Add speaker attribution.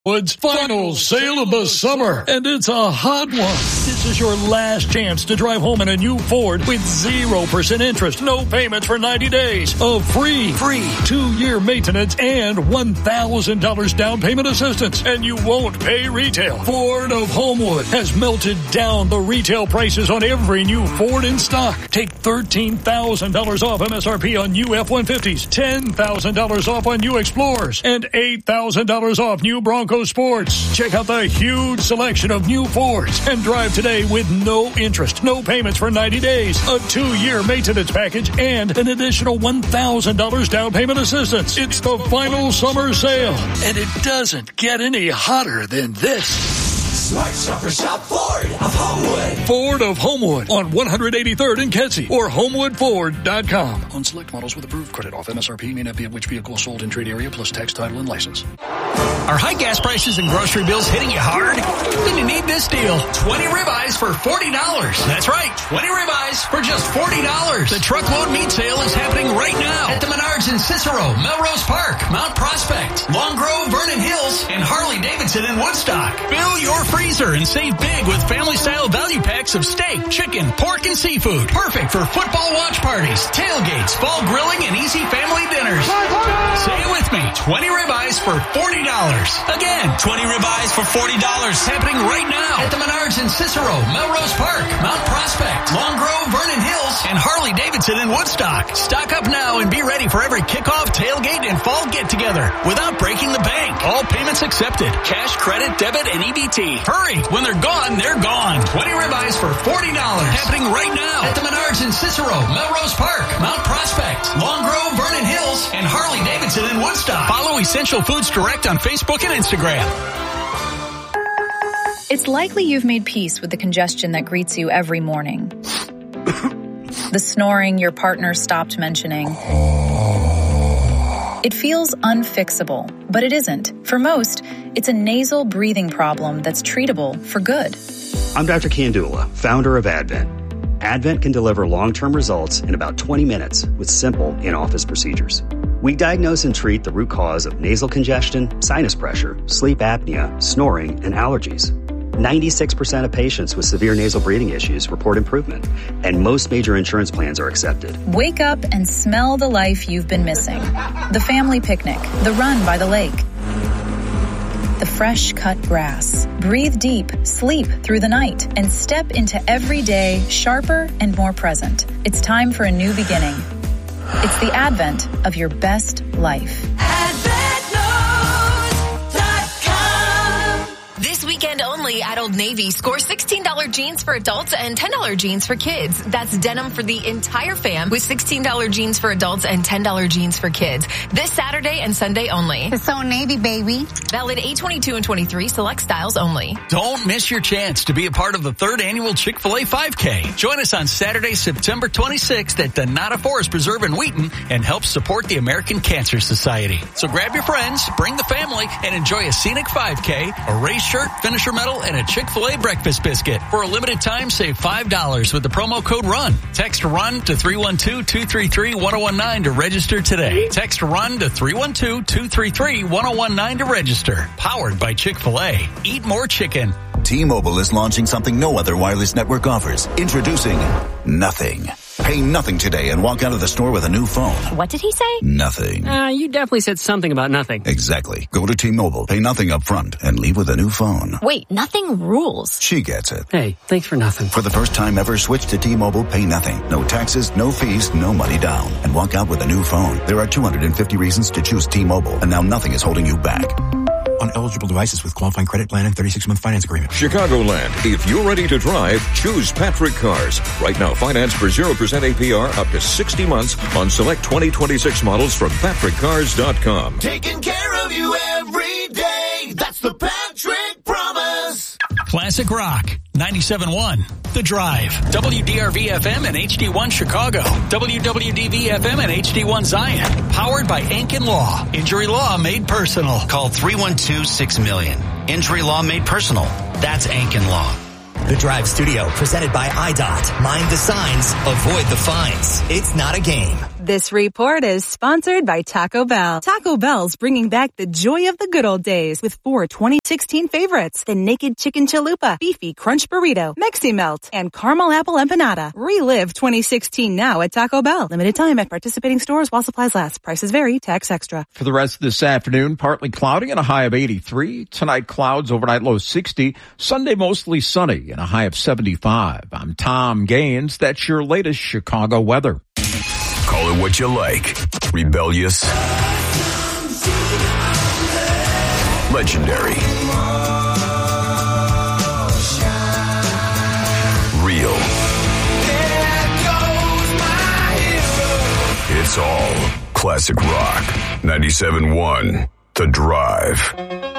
Speaker 1: Homewood's final sale of the summer, and it's a hot one. This is your last chance to drive home in a new Ford with 0% interest, no payments for 90 days, a free 2-year maintenance, and $1,000 down payment assistance, and you won't pay retail. Ford of Homewood has melted down the retail prices on every new Ford in stock. Take $13,000 off MSRP on new F-150s, $10,000 off on new Explorers, and $8,000 off new Bronco Sports. Check out the huge selection of new Fords and drive today with no interest, no payments for 90 days, a 2-year maintenance package, and an additional $1,000 down payment assistance. It's the final summer sale, and it doesn't get any hotter than this.
Speaker 2: Smart Shopper Shop Ford of Homewood.
Speaker 1: Ford of Homewood on 183rd and Kedzie or HomewoodFord.com. On select models with approved credit off MSRP may not be at which vehicle sold in trade area plus tax, title, and license.
Speaker 3: Are high gas prices and grocery bills hitting you hard? Then you need this deal. 20 ribeyes for $40. That's right, 20 ribeyes for just $40. The truckload meat sale is happening right now at the Menards in Cicero, Melrose Park, Mount Prospect, Long Grove, Vernon Hills, and Harley-Davidson in Woodstock. Fill your freezer and save big with family-style value packs of steak, chicken, pork, and seafood. Perfect for football watch parties, tailgates, fall grilling, and easy family dinners. Say it with me, 20 ribeyes for $40. Again, 20 ribeyes for $40. Happening right now at the Menards in Cicero, Melrose Park, Mount Prospect, Long Grove, Vernon Hills, and Harley-Davidson in Woodstock. Stock up now and be ready for every kickoff, tailgate, and fall get-together without breaking the bank. All payments accepted. Cash, credit, debit, and EBT. Hurry. When they're gone, they're gone. 20 ribeyes for $40. Happening right now at the Menards in Cicero, Melrose Park, Mount Prospect, Long Grove, Vernon Hills, and Harley-Davidson in Woodstock. Follow Essential Foods Direct on Facebook and Instagram.
Speaker 4: It's likely you've made peace with the congestion that greets you every morning. The snoring your partner stopped mentioning. It feels unfixable, but it isn't. For most, it's a nasal breathing problem that's treatable for good.
Speaker 5: I'm Dr. Kandula, founder of Advent. Advent can deliver long-term results in about 20 minutes with simple in-office procedures. We diagnose and treat the root cause of nasal congestion, sinus pressure, sleep apnea, snoring, and allergies. 96% of patients with severe nasal breathing issues report improvement, and most major insurance plans are accepted.
Speaker 4: Wake up and smell the life you've been missing. The family picnic, the run by the lake, the fresh cut grass. Breathe deep, sleep through the night, and step into every day sharper and more present. It's time for a new beginning. It's the advent of your best life.
Speaker 6: This weekend only at Old Navy, score $16 jeans for adults and $10 jeans for kids. That's denim for the entire fam with $16 jeans for adults and $10 jeans for kids. This Saturday and Sunday only.
Speaker 7: It's Old Navy, baby.
Speaker 6: Valid 8/22 and 23, select styles only.
Speaker 3: Don't miss your chance to be a part of the 3rd annual Chick-fil-A 5K. Join us on Saturday, September 26th at Donata Forest Preserve in Wheaton and help support the American Cancer Society. So grab your friends, bring the family, and enjoy a scenic 5K, a race shirt, finisher medal, and a Chick-fil-A breakfast biscuit. For a limited time, save $5 with the promo code RUN. Text RUN to 312-233-1019 to register today. Text RUN to 312-233-1019 to register. Powered by Chick-fil-A. Eat more chicken.
Speaker 8: T-Mobile is launching something no other wireless network offers. Introducing Nothing. Pay nothing today and walk out of the store with a new phone.
Speaker 6: What did he say?
Speaker 8: Nothing.
Speaker 9: You definitely said something about nothing.
Speaker 8: Exactly. Go to T-Mobile, pay nothing up front, and leave with a new phone.
Speaker 6: Wait, nothing rules.
Speaker 8: She gets it.
Speaker 9: Hey, thanks for nothing.
Speaker 8: For the first time ever, switch to T-Mobile, pay nothing. No taxes, no fees, no money down. And walk out with a new phone. There are 250 reasons to choose T-Mobile, and now nothing is holding you back.
Speaker 10: On eligible devices with qualifying credit plan and 36-month finance agreement.
Speaker 11: Chicagoland, if you're ready to drive, choose Patrick Cars. Right now, finance for 0% APR up to 60 months on select 2026 models from PatrickCars.com.
Speaker 2: Taking care of you every day. That's the Patrick Promise.
Speaker 3: Classic Rock, 97.1. The Drive, WDRV-FM and HD1 Chicago, WWDV-FM and HD1 Zion. Powered by Ankin Law. Injury law made personal.
Speaker 12: Call 312-6-million. Injury law made personal. That's Ankin Law.
Speaker 13: The Drive Studio, presented by IDOT. Mind the signs, avoid the fines. It's not a game.
Speaker 7: This report is sponsored by Taco Bell. Taco Bell's bringing back the joy of the good old days with 4 2016 favorites. The Naked Chicken Chalupa, Beefy Crunch Burrito, Mexi Melt, and Caramel Apple Empanada. Relive 2016 now at Taco Bell. Limited time at participating stores while supplies last. Prices vary. Tax extra.
Speaker 13: For the rest of this afternoon, partly cloudy and a high of 83. Tonight, clouds, overnight low 60. Sunday, mostly sunny and a high of 75. I'm Tom Gaines. That's your latest Chicago weather.
Speaker 14: Call it what you like. Rebellious. Legendary. Real. It's all classic rock. 97.1 The Drive.